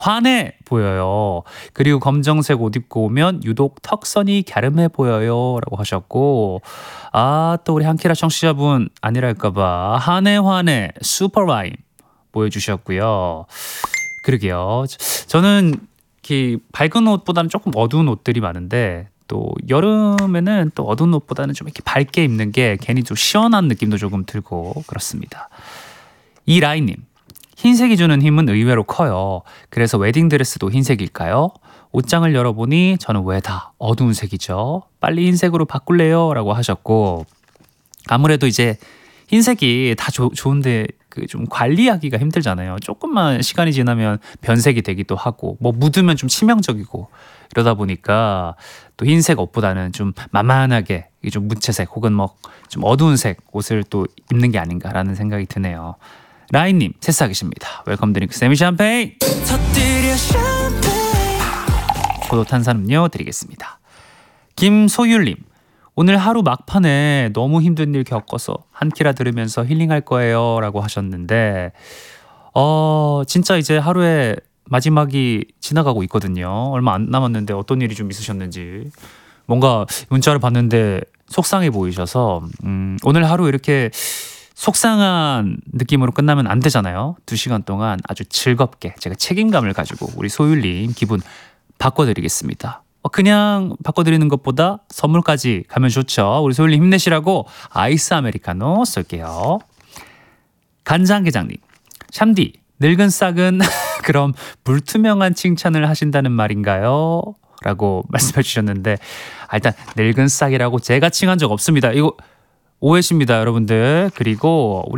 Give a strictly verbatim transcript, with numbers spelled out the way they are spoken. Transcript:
환해 보여요. 그리고 검정색 옷 입고 오면 유독 턱선이 갸름해 보여요. 라고 하셨고, 아, 또 우리 한키라 청취자분 아니랄까봐 한해 환해 슈퍼라임 보여주셨고요. 그러게요. 저는 이렇게 밝은 옷보다는 조금 어두운 옷들이 많은데, 또 여름에는 또 어두운 옷보다는 좀 이렇게 밝게 입는 게 괜히 좀 시원한 느낌도 조금 들고 그렇습니다. 이라인님, 흰색이 주는 힘은 의외로 커요. 그래서 웨딩드레스도 흰색일까요? 옷장을 열어보니 저는 왜 다 어두운 색이죠? 빨리 흰색으로 바꿀래요? 라고 하셨고, 아무래도 이제 흰색이 다 조, 좋은데 그 좀 관리하기가 힘들잖아요. 조금만 시간이 지나면 변색이 되기도 하고, 뭐 묻으면 좀 치명적이고, 이러다 보니까 또 흰색 옷보다는 좀 만만하게 좀 무채색 혹은 뭐 좀 어두운 색 옷을 또 입는 게 아닌가라는 생각이 드네요. 라인님, 새싹이십니다. 웰컴 드링크 세미 샴페인 터뜨려 샴페인 포도 탄산음료 드리겠습니다. 김소율님, 오늘 하루 막판에 너무 힘든 일 겪어서 한키라 들으면서 힐링할 거예요 라고 하셨는데, 어 진짜 이제 하루에 마지막이 지나가고 있거든요. 얼마 안 남았는데 어떤 일이 좀 있으셨는지 뭔가 문자를 봤는데 속상해 보이셔서, 음, 오늘 하루 이렇게 속상한 느낌으로 끝나면 안 되잖아요. 두 시간 동안 아주 즐겁게 제가 책임감을 가지고 우리 소율님 기분 바꿔드리겠습니다. 그냥 바꿔드리는 것보다 선물까지 가면 좋죠. 우리 소율님 힘내시라고 아이스 아메리카노 쏠게요. 간장게장님, 샴디, 늙은 싹은 그럼 불투명한 칭찬을 하신다는 말인가요? 라고 말씀해 주셨는데, 아, 일단 늙은 싹이라고 제가 칭한 적 없습니다. 이거 오해십니다, 여러분들. 그리고 우리